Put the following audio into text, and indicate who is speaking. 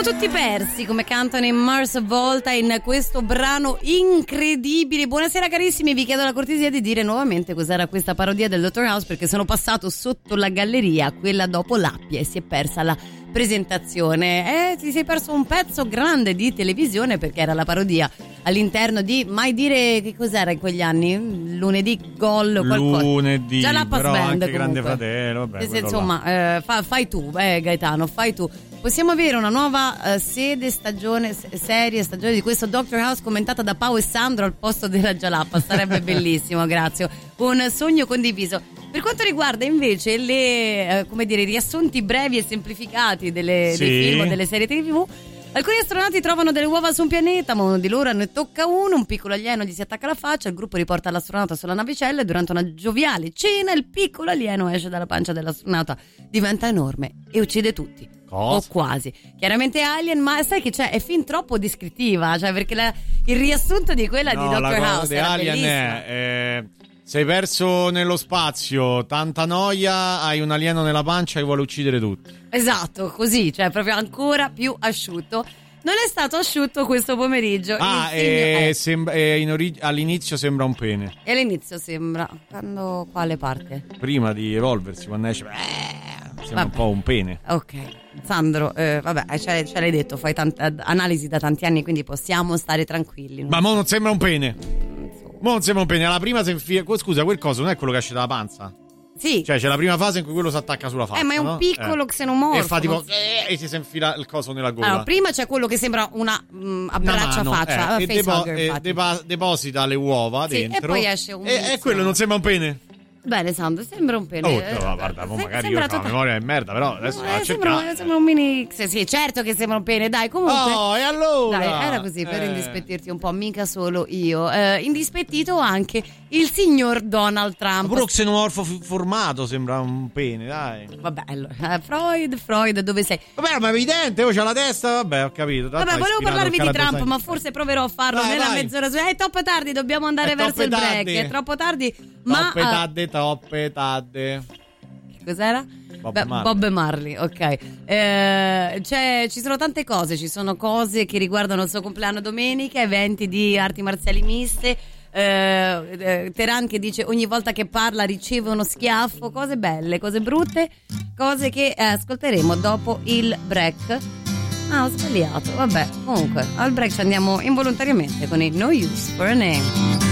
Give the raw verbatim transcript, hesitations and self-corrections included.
Speaker 1: tutti persi come cantano in Mars Volta in questo brano incredibile. Buonasera carissimi, vi chiedo la cortesia di dire nuovamente cos'era questa parodia del Dottor House, perché sono passato sotto la galleria, quella dopo l'Appia, e si è persa la presentazione. Eh, ti sei perso un pezzo grande di televisione, perché era la parodia all'interno di, mai dire che cos'era in quegli anni, lunedì gol o qualcosa,
Speaker 2: lunedì,
Speaker 1: Jalapas
Speaker 2: però
Speaker 1: Band,
Speaker 2: anche Grande
Speaker 1: comunque.
Speaker 2: Fratello, vabbè,
Speaker 1: Se, insomma eh, fa, fai tu eh, Gaetano, fai tu. Possiamo avere una nuova uh, sede, stagione, s- serie, stagione di questo Doctor House commentata da Pau e Sandro al posto della Jalapa, sarebbe bellissimo, grazie. Un sogno condiviso. Per quanto riguarda invece le, uh, come dire, i riassunti brevi e semplificati delle,
Speaker 2: sì.
Speaker 1: dei film o delle serie tivù, alcuni astronauti trovano delle uova su un pianeta, ma uno di loro ne tocca uno, un piccolo alieno gli si attacca alla faccia, il gruppo riporta l'astronauta sulla navicella e durante una gioviale cena il piccolo alieno esce dalla pancia dell'astronauta, diventa enorme e uccide tutti.
Speaker 2: Cosa?
Speaker 1: O quasi. Chiaramente Alien, ma sai che c'è, è fin troppo descrittiva, cioè perché la, il riassunto di quella
Speaker 2: no,
Speaker 1: di Doctor
Speaker 2: la cosa
Speaker 1: House
Speaker 2: di
Speaker 1: era
Speaker 2: Alien
Speaker 1: bellissima.
Speaker 2: è eh, sei perso nello spazio, tanta noia, hai un alieno nella pancia che vuole uccidere tutti.
Speaker 1: Esatto, così, cioè proprio ancora più asciutto. Non è stato asciutto questo pomeriggio.
Speaker 2: Ah,
Speaker 1: il film
Speaker 2: e
Speaker 1: è...
Speaker 2: sembra, e in orig- all'inizio sembra un pene.
Speaker 1: E all'inizio sembra, quando, quale parte?
Speaker 2: Prima di evolversi, quando esce, eh, sembra
Speaker 1: Vabbè.
Speaker 2: un po' un pene.
Speaker 1: Ok, Sandro, eh, vabbè, ce, ce l'hai detto, fai tante analisi da tanti anni, quindi possiamo stare tranquilli.
Speaker 2: Ma mo non sembra un pene. Mo non sembra un pene. La prima si infila. Scusa, quel coso non è quello che esce dalla panza?
Speaker 1: Sì.
Speaker 2: Cioè c'è la prima fase in cui quello si attacca sulla faccia.
Speaker 1: Eh, ma è un
Speaker 2: no?
Speaker 1: piccolo
Speaker 2: eh.
Speaker 1: xenomorfo.
Speaker 2: E fa tipo
Speaker 1: non-
Speaker 2: eh, e si infila il coso nella gola.
Speaker 1: Allora, prima c'è quello che sembra una mh, abbraccia
Speaker 2: Una mano,
Speaker 1: faccia,
Speaker 2: eh, e, depo-
Speaker 1: facehugger,
Speaker 2: e
Speaker 1: infatti.
Speaker 2: depa- deposita le uova
Speaker 1: Sì,
Speaker 2: dentro.
Speaker 1: e poi esce un-
Speaker 2: E, e quello non sembra un pene?
Speaker 1: Bene, Sandro, sembra un pene.
Speaker 2: Oh,
Speaker 1: Eh,
Speaker 2: no, guarda, mo
Speaker 1: se-
Speaker 2: magari
Speaker 1: sembra
Speaker 2: io ho la
Speaker 1: tutta-
Speaker 2: memoria di merda, però adesso
Speaker 1: Eh,
Speaker 2: vado a
Speaker 1: sembra,
Speaker 2: cercare.
Speaker 1: sembra un mini. Sì, sì, certo che sembra un pene, dai, comunque.
Speaker 2: Oh, e allora?
Speaker 1: Dai, era così per
Speaker 2: Eh.
Speaker 1: indispettirti un po', mica solo io. Eh, indispettito anche il signor Donald Trump.
Speaker 2: Pure un xenomorfo f- formato sembra un pene, dai.
Speaker 1: Vabbè, allora, eh, Freud, Freud, dove sei?
Speaker 2: Vabbè, ma è evidente, oh, c'ha la testa, vabbè, ho capito. Tanto
Speaker 1: Vabbè,
Speaker 2: hai
Speaker 1: volevo
Speaker 2: ispirato
Speaker 1: parlarvi
Speaker 2: il
Speaker 1: di
Speaker 2: Calabria
Speaker 1: Trump, ma
Speaker 2: Science.
Speaker 1: forse proverò a farlo
Speaker 2: Vai,
Speaker 1: nella
Speaker 2: vai.
Speaker 1: mezz'ora. È troppo tardi, dobbiamo andare
Speaker 2: È
Speaker 1: verso il
Speaker 2: troppe
Speaker 1: break.
Speaker 2: tardi.
Speaker 1: È troppo tardi. Ma
Speaker 2: Toppe
Speaker 1: ah,
Speaker 2: tadde, toppe tadde.
Speaker 1: cos'era?
Speaker 2: Bob
Speaker 1: Beh,
Speaker 2: Marley.
Speaker 1: Bob Marley, ok. Eh, c'è, ci sono tante cose, ci sono cose che riguardano il suo compleanno domenica, eventi di arti marziali miste. Eh, eh, Teheran che dice ogni volta che parla riceve uno schiaffo, cose belle, cose brutte, cose che eh, ascolteremo dopo il break. Ah, ho sbagliato, vabbè, comunque al break ci andiamo involontariamente con il No Use for a Name.